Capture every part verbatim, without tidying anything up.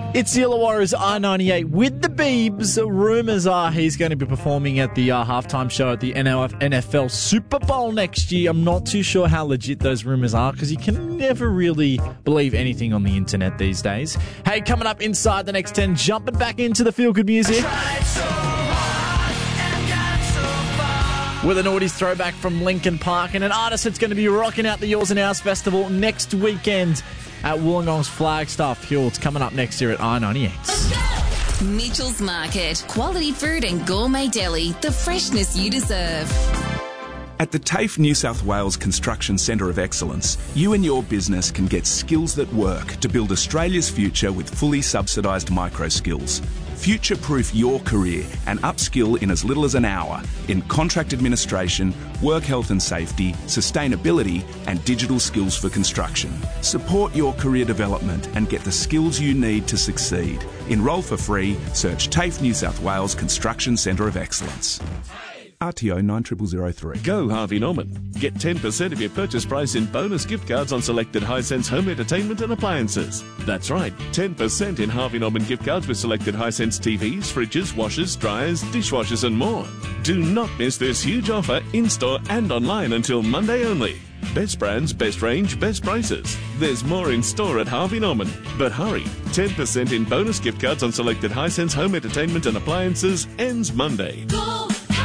It's the Illawarra's I ninety-eight with the Beebs. Rumours are he's going to be performing at the uh, halftime show at the N F L Super Bowl next year. I'm not too sure how legit those rumours are because you can never really believe anything on the internet these days. Hey, coming up inside the next ten, jumping back into the feel-good music. With an Naughties throwback from Linkin Park and an artist that's going to be rocking out the Yours and Ours Festival next weekend at Wollongong's Flagstaff Hill. It's coming up next year at I ninety-eight. Mitchell's Market. Quality food and gourmet deli. The freshness you deserve. At the TAFE New South Wales Construction Centre of Excellence, you and your business can get skills that work to build Australia's future with fully subsidised micro skills. Future-proof your career and upskill in as little as an hour in contract administration, work health and safety, sustainability and digital skills for construction. Support your career development and get the skills you need to succeed. Enrol for free. Search TAFE New South Wales Construction Centre of Excellence. R T O nine zero zero zero three. Go Harvey Norman. Get ten percent of your purchase price in bonus gift cards on selected Hisense home entertainment and appliances. That's right, ten percent in Harvey Norman gift cards with selected Hisense T Vs, fridges, washers, dryers, dishwashers and more. Do not miss this huge offer in-store and online until Monday only. Best brands, best range, best prices. There's more in store at Harvey Norman. But hurry, ten percent in bonus gift cards on selected Hisense home entertainment and appliances ends Monday. Go!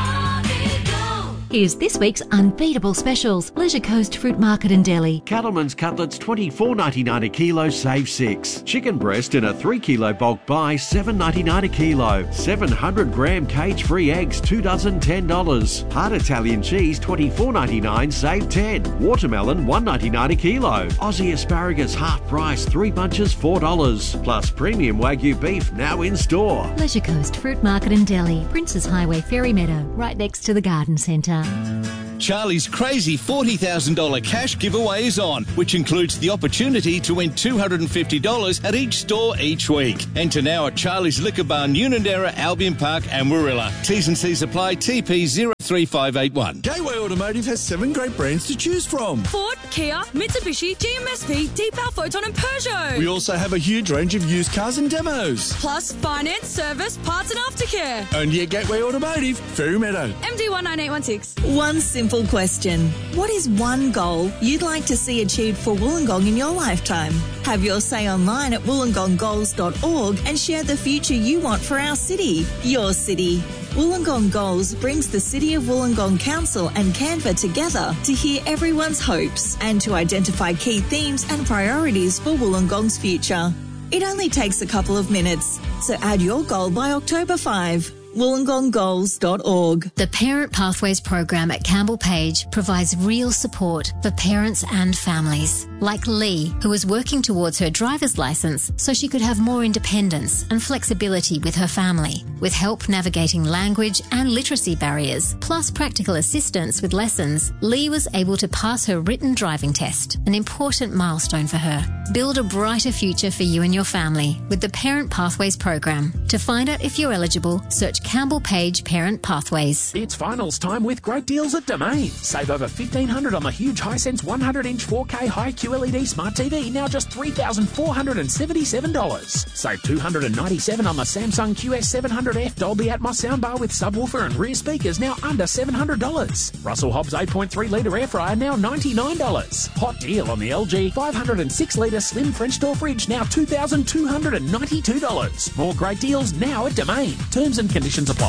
Here's this week's unbeatable specials. Leisure Coast Fruit Market and Deli. Cattleman's cutlets twenty-four ninety-nine a kilo, save six. Chicken breast in a three kilo bulk buy, seven ninety-nine a kilo. seven hundred gram cage-free eggs, two dozen, ten dollars. Hard Italian cheese, twenty-four ninety-nine, save ten. Watermelon, one ninety-nine a kilo. Aussie asparagus half price, three bunches, four dollars. Plus premium Wagyu beef now in store. Leisure Coast Fruit Market and Deli. Princes Highway, Ferry Meadow, right next to the Garden Centre. Charlie's crazy forty thousand dollars cash giveaway is on, which includes the opportunity to win two hundred fifty dollars at each store each week. Enter now at Charlie's Liquor Barn, Unanderra, Albion Park and Warilla. T's and C's apply. T P zero three five eight one. Gateway Automotive has seven great brands to choose from. Ford, Kia, Mitsubishi, G M S V, Deepal, Photon and Peugeot. We also have a huge range of used cars and demos. Plus finance, service, parts and aftercare. Only at Gateway Automotive, Ferry Meadow. M D one nine eight one six. One simple question. What is one goal you'd like to see achieved for Wollongong in your lifetime? Have your say online at wollongong goals dot org and share the future you want for our city, your city. Wollongong Goals brings the City of Wollongong Council and Canva together to hear everyone's hopes and to identify key themes and priorities for Wollongong's future. It only takes a couple of minutes, so add your goal by October fifth. wollongong goals dot org. The Parent Pathways program at Campbell Page provides real support for parents and families, like Lee, who is working towards her driver's license so she could have more independence and flexibility with her family. With help navigating language and literacy barriers, plus practical assistance with lessons, Lee was able to pass her written driving test, an important milestone for her. Build a brighter future for you and your family with the Parent Pathways program. To find out if you're eligible, search Campbell Page Parent Pathways. It's finals time with great deals at Domain. Save over fifteen hundred dollars on the huge Hisense one hundred inch four K high Q L E D smart T V, now just three thousand four hundred seventy-seven dollars. Save two hundred ninety-seven dollars on the Samsung Q S seven hundred F Dolby Atmos soundbar with subwoofer and rear speakers, now under seven hundred dollars. Russell Hobbs eight point three litre air fryer, now ninety-nine dollars. Hot deal on the L G five hundred six litre slim French door fridge, now two thousand two hundred ninety-two dollars. More great deals now at Domain. Terms and conditions apply.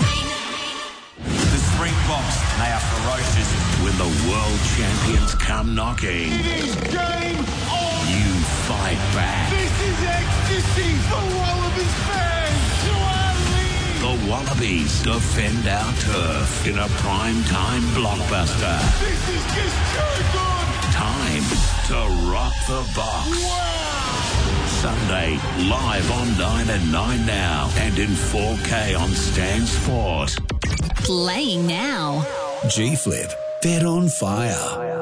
The Springboks, they are ferocious when the world champions come knocking. It is game on! You fight back. This is ecstasy for Wallabies fans! The Wallabies defend our turf in a prime-time blockbuster. This is just too good! Time to rock the box. Wow! Sunday, live on nine and nine now, and in four K on Stan Sport. Playing now. G-Flip, bet on fire.